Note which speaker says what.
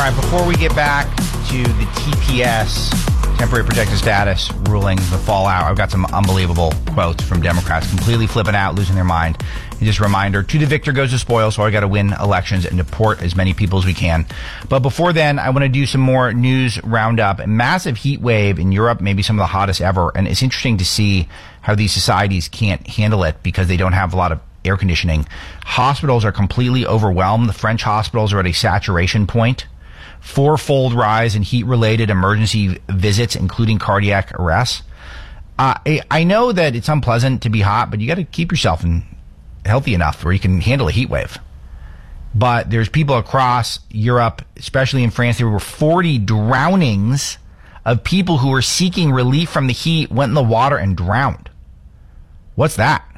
Speaker 1: right, before we get back to the TPS, temporary protected status ruling, the fallout, I've got some unbelievable quotes from Democrats completely flipping out, losing their mind. And just a reminder, to the victor goes the spoil, so I got to win elections and deport as many people as we can. But before then, I want to do some more news roundup. A massive heat wave in Europe, maybe some of the hottest ever. And it's interesting to see how these societies can't handle it because they don't have a lot of air conditioning. Hospitals are completely overwhelmed. The French hospitals are at a saturation point. 4-fold rise in heat-related emergency visits, including cardiac arrests. I know that it's unpleasant to be hot, but you got to keep yourself healthy enough where you can handle a heat wave. But there's people across Europe, especially in France, there were 40 drownings of people who were seeking relief from the heat, went in the water and drowned. What's that?